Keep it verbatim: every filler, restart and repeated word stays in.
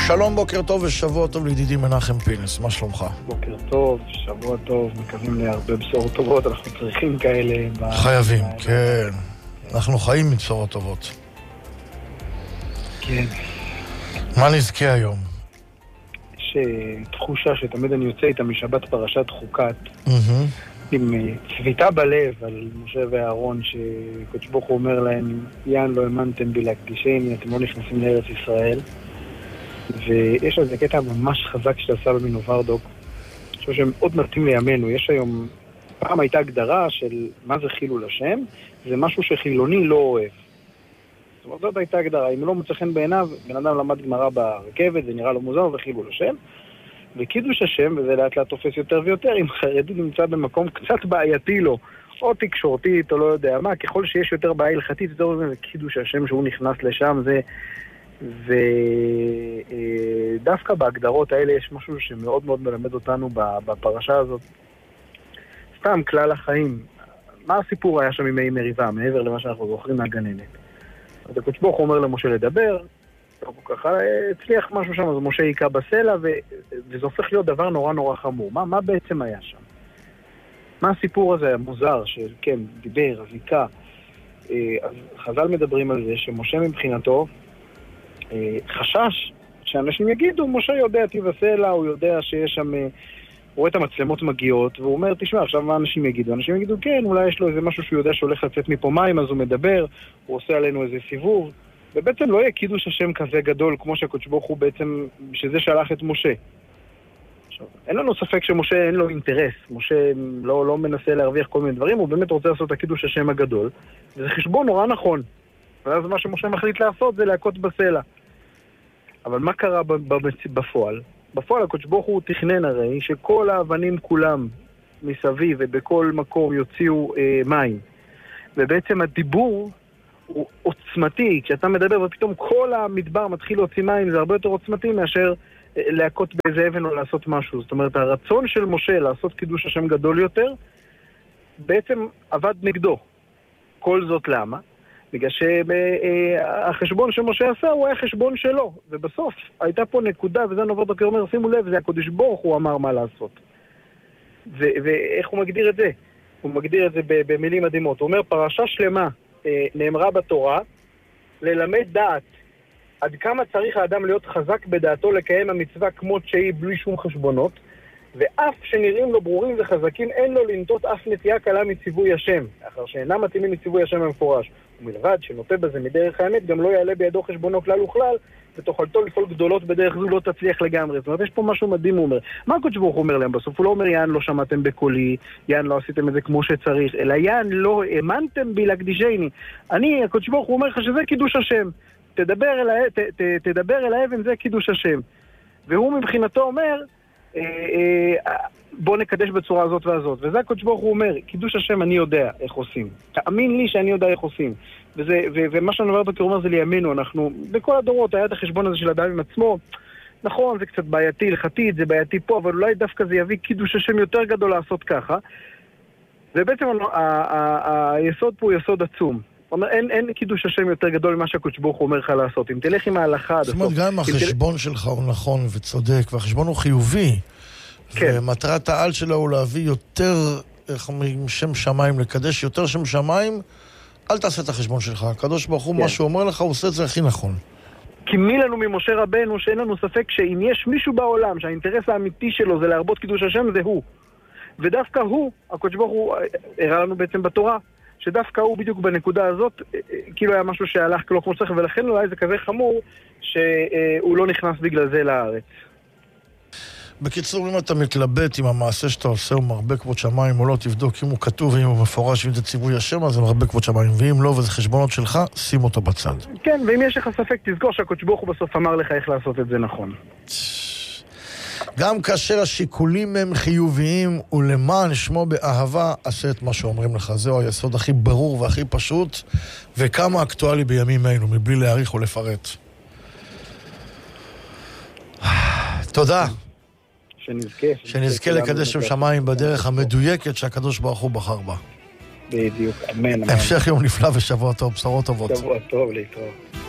שלום, בוקר טוב ושבוע טוב לידידי מנחם פינס, מה שלומך? בוקר טוב, שבוע טוב, מקווים להרבה בשורות טובות, אנחנו צריכים כאלה. חייבים, כן. אנחנו חיים מבשורות טובות. כן. מה נזכה היום? יש תחושה שתמיד אני יוצא איתה משבת פרשת חוקת, עם צביטה בלב על משה ואהרון, שקדוש ברוך הוא אומר להם, יען לא האמנתם בי להקדישני, אתם לא נכנסים לארץ ישראל. ויש על זה קטע ממש חזק שעשה במינו ורדוק, אני חושב שמאוד מתאים לימינו. יש היום, פעם הייתה הגדרה של מה זה חילול השם, זה משהו שחילוני לא אוהב. זאת אומרת, זאת הייתה הגדרה, אם לא מוצא חן בעיניו, בן אדם למד גמרא ברכבת, זה נראה לו מוזר וחילול השם. וקידוש השם, וזה לאט לאט תופס יותר ויותר, אם חרדי נמצא במקום קצת בעייתי לו, או תקשורתית, או לא יודע מה, ככל שיש יותר בעיה הלכתית, יותר זה קידוש השם שהוא נכנס לשם, זה... ודווקא בהגדרות האלה יש משהו שמאוד מאוד מלמד אותנו בפרשה הזאת. סתם כלל החיים. מה הסיפור היה שם עם מריבה, מעבר למה שאנחנו זוכרים מהגננת? אז הקדוש ברוך הוא אומר למשה לדבר, הוא ככה הצליח משהו שם, אז משה יקע בסלע, וזה הופך להיות דבר נורא נורא חמור. מה, מה בעצם היה שם? מה הסיפור הזה המוזר, שכן, דיבר, אז יקע. אז חז"ל מדברים על זה שמשה מבחינתו, חשש שאנשים יגידו, משה יודע טיב הסלע, הוא יודע שיש שם, הוא רואה את המצלמות מגיעות, והוא אומר, תשמע, עכשיו מה אנשים יגידו? אנשים יגידו, כן, אולי יש לו איזה משהו שהוא יודע שהולך לצאת מפה מים, אז הוא מדבר, הוא עושה עלינו איזה סיבוב, ובעצם לא יהיה קידוש השם כזה גדול, כמו שהקדוש ברוך הוא בעצם, שזה שלח את משה. עכשיו, אין לנו ספק שמשה אין לו אינטרס, משה לא, לא מנסה להרוויח כל מיני דברים, הוא באמת רוצה לעשות את הקידוש השם הגדול, וזה חשבון נורא נכון. ואז מה שמשה מחליט לעשות זה להכות בסלע. אבל מה קרה בפועל? בפועל הקדוש ברוך הוא תכנן הרי שכל האבנים כולם מסביב ובכל מקום יוציאו אה, מים. ובעצם הדיבור הוא עוצמתי. כשאתה מדבר ופתאום כל המדבר מתחיל להוציא מים, זה הרבה יותר עוצמתי מאשר אה, להכות באיזה אבן או לעשות משהו. זאת אומרת, הרצון של משה לעשות קידוש השם גדול יותר, בעצם עבד נגדו. כל זאת למה? בגלל שהחשבון שמשה עשה הוא היה חשבון שלו, ובסוף הייתה פה נקודה, וזה נובדוק אומר, שימו לב, זה הקדוש ברוך הוא אמר מה לעשות. ו- ואיך הוא מגדיר את זה? הוא מגדיר את זה במילים מדהימות. הוא אומר, פרשה שלמה נאמרה בתורה, ללמד דעת עד כמה צריך האדם להיות חזק בדעתו לקיים המצווה כמו שהיא בלי שום חשבונות, ואף שנראים לו ברורים וחזקים, אין לו לנטות אף נטייה קלה מציווי השם, אחר שאינם מתאימים מציווי השם המפורש. ומלבד שנוטה בזה מדרך האמת, גם לא יעלה בידו חשבונו כלל וכלל, ותוכלתו לפעול גדולות בדרך זו לא תצליח לגמרי. זאת אומרת, יש פה משהו מדהים, הוא אומר. מה הקדוש ברוך הוא אומר להם בסוף? הוא לא אומר, יען לא שמעתם בקולי, יען לא עשיתם את זה כמו שצריך, אלא יען לא האמנתם בי להקדישני. אני, הקדוש ברוך הוא אומר לך שזה קידוש השם. תדבר אל, ת, ת, תדבר אל האבן, זה קידוש השם. והוא מבחינתו אומר, בוא נקדש בצורה הזאת והזאת. וזה הקדוש ברוך הוא אומר, קידוש השם אני יודע איך עושים. תאמין לי שאני יודע איך עושים. וזה, ו, ומה שאני אומר בקרוב אומר זה לימינו, אנחנו, בכל הדורות היה את החשבון הזה של האדם עם עצמו, נכון, זה קצת בעייתי, הלכתית, זה בעייתי פה, אבל אולי דווקא זה יביא קידוש השם יותר גדול לעשות ככה. ובעצם ה, ה, ה, היסוד פה הוא יסוד עצום. אומר, אין, אין קידוש השם יותר גדול ממה שהקדוש ברוך הוא אומר לך לעשות. אם תלך עם ההלכה עד הסוף. זאת אומרת, גם החשבון שלך הוא נכון וצודק, והחשבון הוא חיובי. כן. ומטרת העל שלו הוא להביא יותר, איך אומרים, שם שמיים, לקדש יותר שם שמיים, אל תעשה את החשבון שלך. הקדוש ברוך הוא, כן. מה שהוא אומר לך, הוא עושה את זה הכי נכון. כי מי לנו ממשה רבנו שאין לנו ספק שאם יש מישהו בעולם שהאינטרס האמיתי שלו זה להרבות קידוש השם, זה הוא. ודווקא הוא, הקדוש ברוך הוא הראה לנו בעצם בתורה, שדווקא הוא בדיוק בנקודה הזאת, כאילו היה משהו שהלך לא כמו שצריך, ולכן אולי זה כזה חמור שהוא לא נכנס בגלל זה לארץ. בקיצור, אם אתה מתלבט עם המעשה שאתה עושה הוא מרבה כבוד שמיים או לא, תבדוק אם הוא כתוב ואם הוא מפורש ואם זה ציווי השם, אז זה מרבה כבוד שמיים, ואם לא וזה חשבונות שלך, שים אותו בצד. כן, ואם יש לך ספק, תזכור שהקדוש ברוך הוא בסוף אמר לך איך לעשות את זה נכון. גם כאשר השיקולים הם חיוביים ולמען שמו באהבה, עשה את מה שאומרים לך. זהו היסוד הכי ברור והכי פשוט, וכמה אקטואלי בימים אלו, מבלי להאריך ולפרט. תודה. שנזכה. שנזכה לקדש שם שמיים בדרך המדויקת שהקדוש ברוך הוא בחר בה. בדיוק, אמן. המשך יום נפלא ושבוע טוב, בשורות טובות. שבוע טוב, להתראות.